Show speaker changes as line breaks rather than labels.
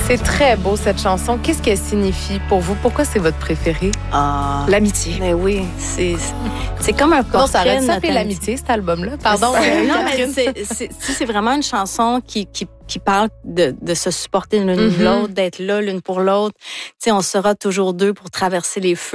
C'est très beau, cette chanson. Qu'est-ce qu'elle signifie pour vous? Pourquoi c'est votre préférée?
L'amitié.
Mais oui, c'est comme un portrait.
Non, ça arrête
de
ça
notre
fait l'amitié, cet album-là. Pardon.
Non, mais c'est vraiment une chanson qui parle de se supporter l'une l'autre, d'être là l'une pour l'autre. Tu sais, on sera toujours deux pour traverser les feux.